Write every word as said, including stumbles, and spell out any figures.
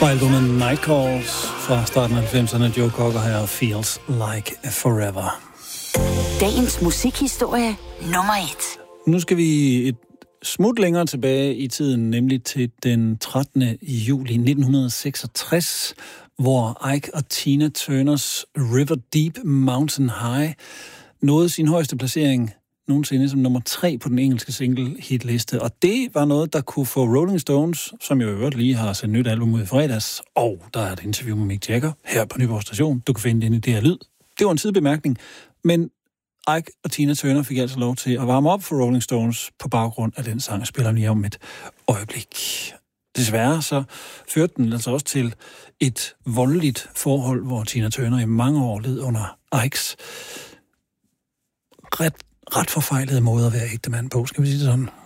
Fra albumet Night Calls fra starten af halvfemserne, Joe Cocker her, Feels Like Forever. Dagens musikhistorie nummer et. Nu skal vi et smut længere tilbage i tiden, nemlig til den trettende juli nitten seksogtres, hvor Ike og Tina Turners River Deep Mountain High nåede sin højeste placering nogensinde som nummer tre på den engelske single-hitliste. Og det var noget, der kunne få Rolling Stones, som jo i øvrigt lige har sendt nyt album ud i fredags, og der er et interview med Mick Jagger her på Nyborg Station. Du kan finde det inde i det her lyd. Det var en sidebemærkning, men Ike og Tina Turner fik altså lov til at varme op for Rolling Stones på baggrund af den sang, jeg spiller lige om et øjeblik. Desværre så førte den altså også til et voldeligt forhold, hvor Tina Turner i mange år led under Ikes ret ret forfejlede måde at være ægte mand på, skal vi sige det sådan.